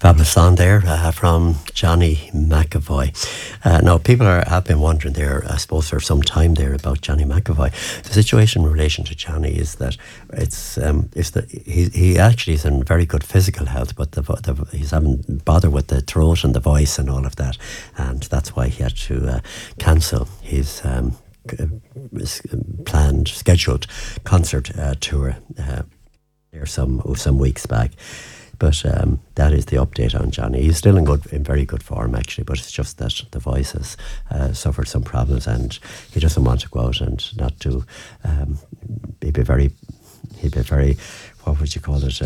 Fabulous song there from Johnny McAvoy. Now, people have been wondering there, I suppose, for some time there about Johnny McAvoy. The situation in relation to Johnny is that it's that he actually is in very good physical health, but he's having bother with the throat and the voice and all of that, and that's why he had to cancel his planned, scheduled concert tour there some weeks back. But that is the update on Johnny. He's still in very good form, actually, but it's just that the voice has suffered some problems, and he doesn't want to go out and not do. He'd be very. What would you call it?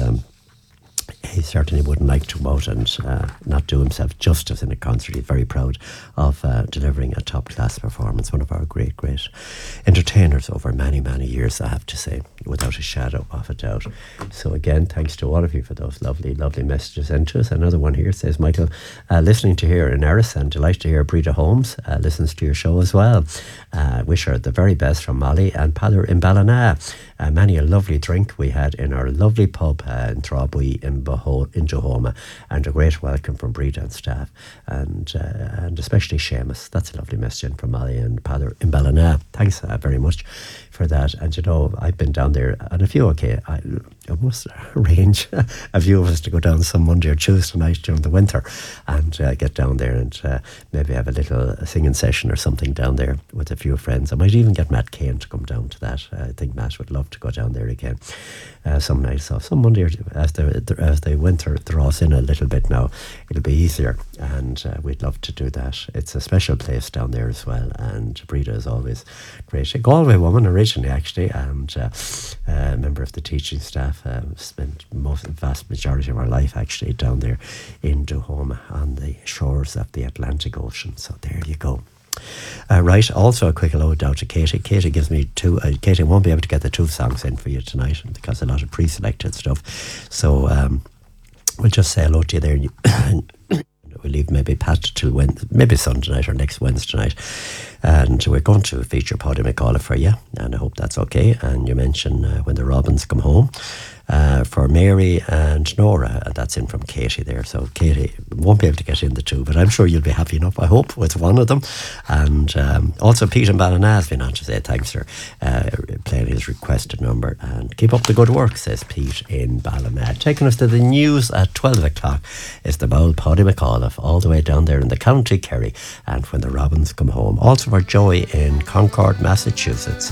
He certainly wouldn't like to go out and not do himself justice in a concert. He's very proud of delivering a top-class performance. One of our great entertainers over many, many years, I have to say, without a shadow of a doubt. So again, thanks to all of you for those lovely, lovely messages sent to us. Another one here says, Michael, listening to here in Erris, and delighted to hear Breda Holmes listens to your show as well. Wish her the very best from Molly and Pather in Ballina. Many a lovely drink we had in our lovely pub in Throbwy in Johoma, and a great welcome from Breda and staff, and especially Seamus. That's a lovely message from Molly and Pather in Ballina. Thanks very much for that. And you know, I've been down there on a few occasions. I must arrange a few of us to go down some Monday or Tuesday night during the winter and get down there and maybe have a little singing session or something down there with a few friends. I might even get Matt Kane to come down to that. I think Matt would love to go down there again some nights off. Some Monday, as the winter draws in a little bit now, it'll be easier, and we'd love to do that. It's a special place down there as well, and Breda is always great. A Galway woman originally, actually, and a member of the teaching staff. Spent vast majority of our life actually down there in Johoma on the shores of the Atlantic Ocean. So there you go. Right, also a quick ode out to Katie. Katie gives me two. Katie won't be able to get the two songs in for you tonight because a lot of pre-selected stuff. So we'll just say hello to you there. We'll leave maybe Pat till maybe Sunday night or next Wednesday night. And we're going to feature Paddy McAuliffe for you, and I hope that's okay. And you mentioned When the Robins Come Home for Mary and Nora, and that's in from Katie there. So Katie won't be able to get in the two, but I'm sure you'll be happy enough, I hope, with one of them. And also Pete in Ballina has been on to say thanks for playing his requested number, and keep up the good work, says Pete in Ballina. Taking us to the news at 12 o'clock is the bold Paddy McAuliffe all the way down there in the County Kerry, and When the Robins Come Home. Also for Joey in Concord, Massachusetts.